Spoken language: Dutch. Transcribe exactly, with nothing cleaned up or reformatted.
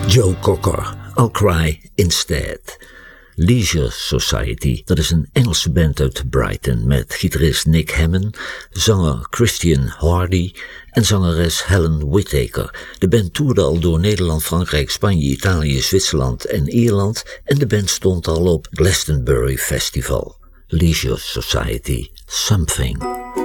Joe Cocker, I'll Cry Instead. Leisure Society, dat is een Engelse band uit Brighton met gitarist Nick Hammond, zanger Christian Hardy en zangeres Helen Whittaker. De band toerde al door Nederland, Frankrijk, Spanje, Italië, Zwitserland en Ierland en de band stond al op Glastonbury Festival. Leisure Society, Something.